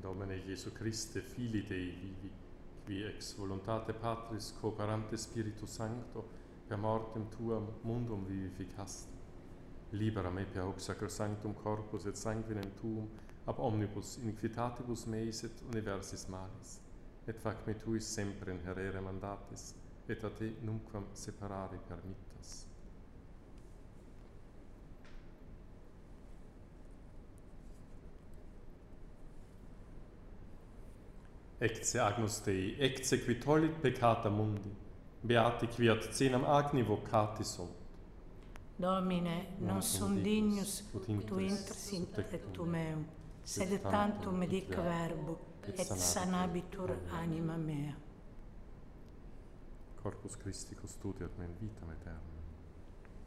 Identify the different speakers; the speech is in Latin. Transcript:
Speaker 1: Domine Jesu Christe, Filii Dei vivi, qui ex voluntate Patris cooperante Spiritu Sancto, per mortem tuam mundum vivificaste. Libera me per hoc sacrosanctum corpus et sanguinem tuum, ab omnibus iniquitatibus meis et universis malis, et fac me tuis sempre inherere mandatis, et a te nunquam separare permittas. Ecce Agnus Dei, ecce qui tollit peccata mundi, beati qui ad cenam agni vocati sunt.
Speaker 2: Domine, non sum dignus ut intres in tectum meum, sed tantum dic verbo, et sanabitur anima mea.
Speaker 1: Corpus Christi custodiat me in vitam aeterna.